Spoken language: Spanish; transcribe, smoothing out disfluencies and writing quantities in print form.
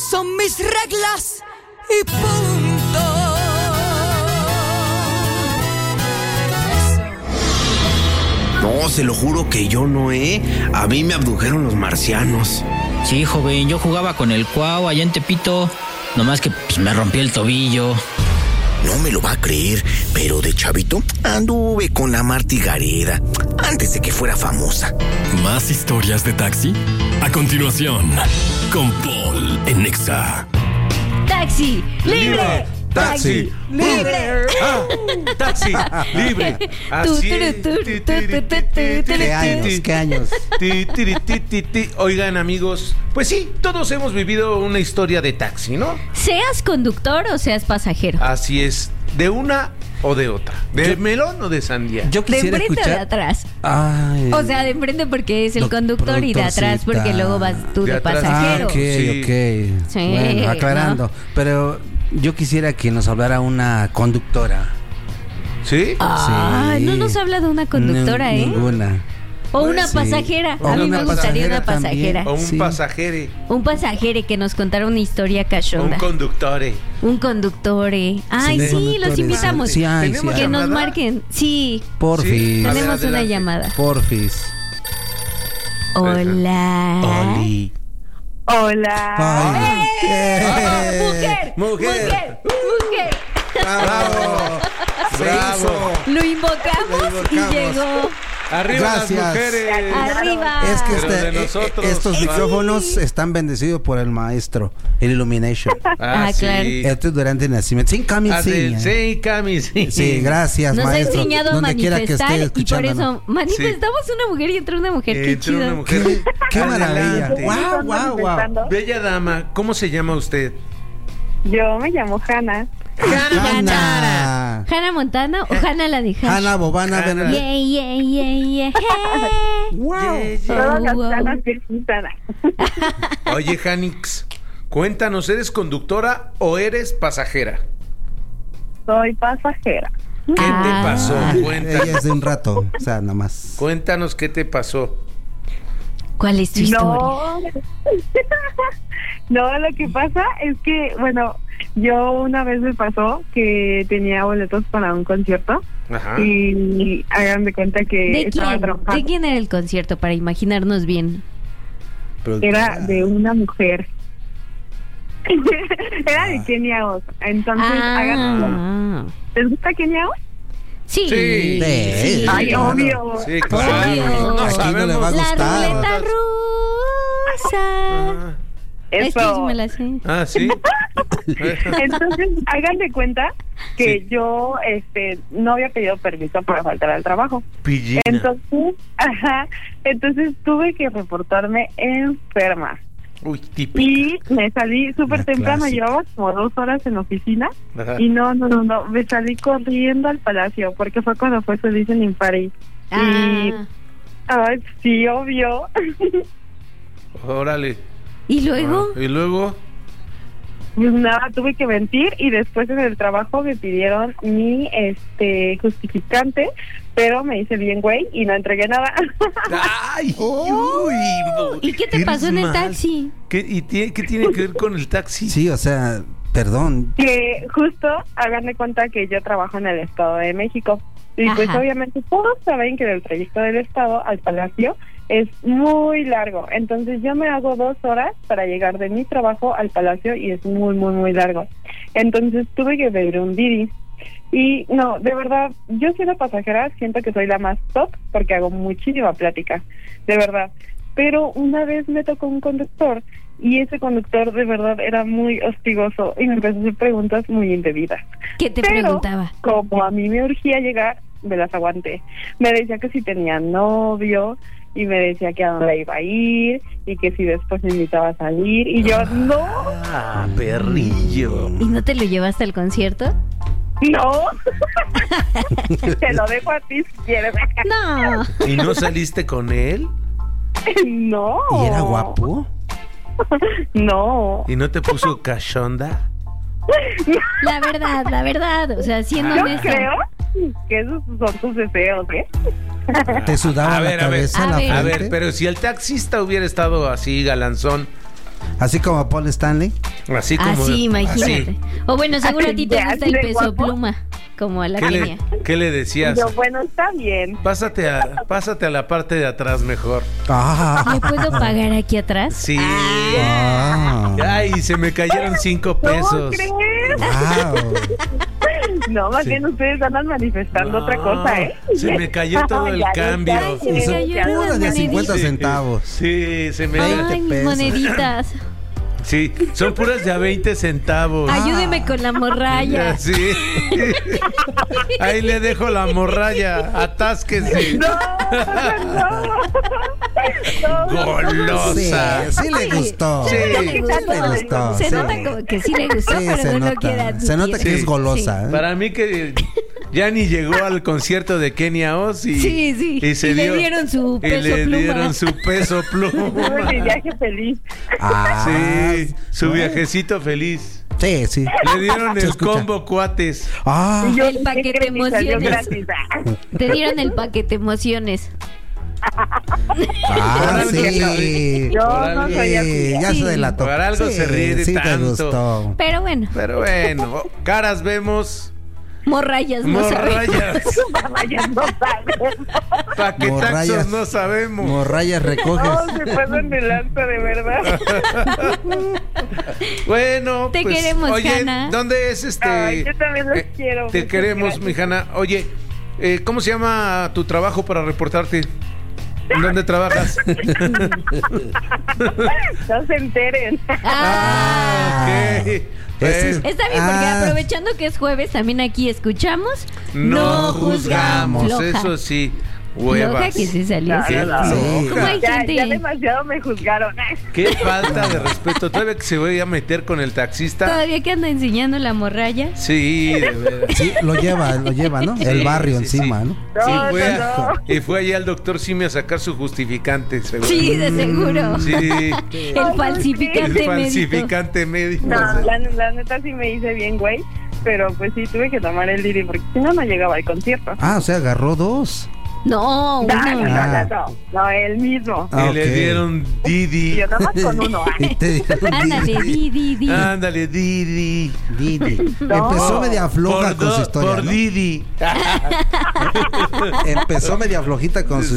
son mis reglas y punto. No, se lo juro que yo no, A mí me abdujeron los marcianos. Sí, joven, yo jugaba con el Cuau allá en Tepito. Nomás que me rompí el tobillo. No me lo va a creer, pero de chavito anduve con la Marty Gareda antes de que fuera famosa. ¿Más historias de taxi? A continuación, con Paul en Nexa. ¡Taxi libre! ¡Taxi libre! ¡Taxi libre! Así es. ¿Qué años? Oigan, amigos, pues sí, todos hemos vivido una historia de taxi, ¿no? Seas conductor o seas pasajero. Así es, de una o de otra. ¿De melón o de sandía? Yo ¿De quisiera enfrente escuchar. o de atrás? Ay. O sea, de enfrente porque es el conductor y de atrás porque luego vas tú de atrás. pasajero. Ok, Sí. ok. Sí, Bueno, aclarando. ¿no? Pero yo quisiera que nos hablara una conductora. ¿Sí? Ay, no nos habla de una conductora, Ninguna. O una Sí. pasajera. O A mí una me gustaría pasajera una pasajera. O un Sí. pasajere. Un pasajero que nos contara una historia O un cachonda. conductore. Un conductor. Ay, sí, conductores. los invitamos. Sí, ay, ¿Tenemos sí, Que ay. nos llamada? marquen. Sí, Porfis. Sí. A ver, tenemos una adelante. llamada. Porfis. Hola. Oli. Hola. Ay. ¡Mujer! Mujer. ¡Mujer! ¡Bravo! ¡Bravo! Lo invocamos y llegó. ¡Arriba Gracias. las mujeres! Arriba. Es que Pero de nosotros. estos Ay. micrófonos están bendecidos por el maestro, el Illumination. Ah, claro. Esto es durante el nacimiento. Sin camisilla. Sí, Cami, sí. Sí, gracias, Nos ha maestro. enseñado a Donde quiera que manifestar esté y por escuchándonos. eso manifestamos una mujer y entró una mujer. Qué Entró una chido. mujer. Qué maravilla. Adelante. Wow, wow, wow. Bella dama, ¿cómo se llama usted? Yo me llamo Hanna. Hanna. ¿Hannah Montana o Hannah la de Hash? Hanna Bobana. Hanna. Yeah, yeah, yeah, yeah. Hey. Wow. Todas las wow. ganas que quitan. Oye, Janix, cuéntanos, ¿eres conductora o eres pasajera? Soy pasajera. ¿Qué te Ah. pasó? Ella Cuéntanos. es de un rato, o sea, nada más. Cuéntanos qué te pasó. ¿Cuál es tu historia? No. No, lo que pasa es que, bueno, yo una vez me pasó que tenía boletos para un concierto Ajá. y hagan de cuenta que ¿De estaba quién? trabajando. ¿De quién era el concierto para imaginarnos bien? Era de una mujer. Era de Kenia Oz. Entonces, Ah. ¿les gusta Kenia Oz? Sí. Sí. Sí. Ay, claro. obvio. Sí, claro. Obvio. No Aquí no le va a sabemos. La gustar. ruleta rusa. Es que Eso. sí me la sé. Ah, sí. Entonces, hagan de cuenta que Sí. yo no había pedido permiso para faltar al trabajo. Pillina. Entonces tuve que reportarme enferma. Uy, típico. Y me salí súper La temprano, clásica. llevaba como 2 horas en la oficina. Ajá. Y no, me salí corriendo al palacio, porque fue cuando fue su listening party. Y, Ah. sí, obvio. Órale. ¿Y luego? Ah, y luego. Pues nada, tuve que mentir y después en el trabajo me pidieron mi justificante, pero me hice bien güey y no entregué nada. ¡Ay! ¿Y qué te eres pasó en el mal. taxi? ¿Qué tiene que ver con el taxi? Sí, o sea, perdón. Que justo hagan de cuenta que yo trabajo en el Estado de México y pues Ajá. obviamente todos saben que el trayecto del Estado al Palacio es muy largo, entonces yo me hago 2 horas para llegar de mi trabajo al Palacio y es muy, muy, muy largo. Entonces tuve que pedir un Didi. Y no, de verdad, yo siendo pasajera siento que soy la más top porque hago muchísima plática, de verdad. Pero una vez me tocó un conductor y ese conductor de verdad era muy hostigoso y me empezó a hacer preguntas muy indebidas. ¿Qué te Pero, preguntaba? como a mí me urgía llegar, me las aguanté. Me decía que si tenía novio y me decía que a dónde iba a ir y que si después me invitaba a salir y yo, no, Ah, perrillo. ¿Y no te lo llevaste al concierto? no. Te lo dejo a ti si quieres. No. ¿Y no saliste con él? No. ¿Y era guapo? No. ¿Y no te puso cachonda? La verdad. O sea, siendo Yo honesta. creo que esos son tus deseos, ¿eh? ¿Te sudaba A ver, la a ver. cabeza, A la ver. A frente? ver, pero si el taxista hubiera estado así, galanzón, Así como Paul Stanley. Así como. Así, imagínate. así. O bueno, seguro a ti te Ya, gusta así el de peso guapo. pluma, como a la Kenia. ¿Qué le decías? Yo, bueno, está bien. Pásate a la parte de atrás mejor. ¿Me puedo pagar aquí atrás? Sí. Ah. Ay, se me cayeron 5 ¿Cómo pesos. crees? Wow. No, más Sí. bien ustedes andan manifestando otra cosa, ¿eh? Se me cayó todo el Ya cambio. sé, Y son cayó puras las de 50 Sí. centavos. Sí, se me. Ay, mis pesos. moneditas. Sí, son puras de a 20 centavos. Ayúdeme con la morralla. Sí. Ahí le dejo la morralla. Atásquese. Golosa. Sí le gustó. Sí. le gustó. Se sí. nota como que sí le gustó, Sí, pero se no lo nota. quiere admitir. Se nota que es golosa. ¿eh? Para mí que ya ni llegó al concierto de Kenia Oz y, Sí, sí. y se Y le dio- dieron su y peso le pluma. dieron su peso Tuve mi pluma. viaje feliz. Ah, Sí, su bueno. viajecito feliz. Sí, sí. Le dieron Se el escucha. combo cuates. Ah, Y yo, El paquete ¿qué crees que salió emociones. gratis? Te dieron el paquete emociones. sí. Yo Por no algo- soy así. Sí, ya Sí. se delató. Por algo se ríe de sí te tanto. gustó. Pero bueno, Pero bueno, caras vemos, morrayas no sabemos. morrayas, Vaya, no sabes. paquetaxos Morrayas. no sabemos. Morrayas recoges. No, se pasan de lanza, de verdad. Bueno, Te pues, queremos, oye, Hanna. ¿dónde es este? Ay, yo también los quiero. Te Muchas queremos, gracias. mi Hanna. Oye, ¿cómo se llama tu trabajo para reportarte? ¿En dónde trabajas? No se enteren. Ah, Ok. Ese es- está bien, porque aprovechando que es jueves, también aquí escuchamos. No juzgamos, Floja. eso sí. Floja Huevas. que se salió. No, así. Qué no. floja. ¿Cómo hay Ya gente? demasiado me juzgaron. Qué falta de respeto. Todavía que se voy a meter con el taxista. Todavía que anda enseñando la morralla. Sí, de veras. Sí, lo lleva, ¿no? Sí, El barrio sí, encima, sí. ¿no? No, Fue no. y fue allá al doctor Simi a sacar su justificante, seguro. Sí, de seguro. Sí. El falsificante El médico. falsificante médico. No, la neta sí me hice bien, güey. Pero pues sí, tuve que tomar el Didi porque si no, no llegaba al concierto. Ah, o sea, agarró 2. No, No, uno. no, no, no, no, el mismo. Y le ok. dieron Didi. Y yo nada más con uno. Y te dieron Ándale, di. Ándale, Didi. Didi. No. Empezó media floja con su historia, por ¿no? Didi. Empezó media flojita con su